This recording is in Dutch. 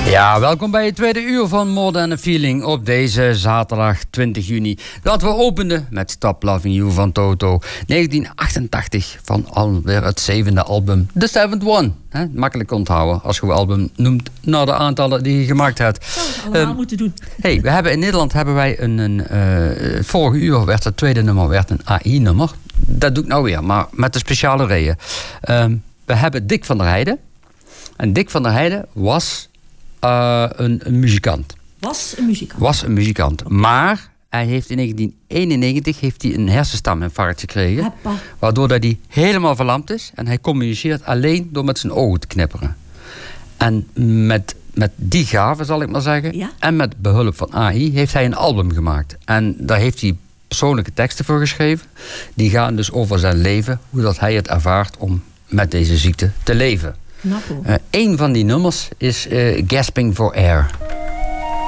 Ja, welkom bij het tweede uur van More Than a Feeling op deze zaterdag 20 juni. Dat we openden met Stop Loving You van Toto. 1988 van alweer het 7e album, The Seventh One. Makkelijk onthouden als je een album noemt naar de aantallen die je gemaakt hebt. Zou het allemaal moeten doen. Hey, we hebben in Nederland vorige uur werd het tweede nummer werd een AI-nummer. Dat doe ik nou weer, maar met een speciale reden. We hebben Dick van der Heijden. En Dick van der Heijden was een muzikant. Was een muzikant. Okay. Maar hij heeft in 1991 een hersenstaminfarct gekregen. Heppa. Waardoor hij helemaal verlamd is. En hij communiceert alleen door met zijn ogen te knipperen. En met die gave, zal ik maar zeggen. Ja? En met behulp van AI heeft hij een album gemaakt. En daar heeft hij persoonlijke teksten voor geschreven. Die gaan dus over zijn leven. Hoe dat hij het ervaart om met deze ziekte te leven. Knap hoor. Een van die nummers is Gasping for Air.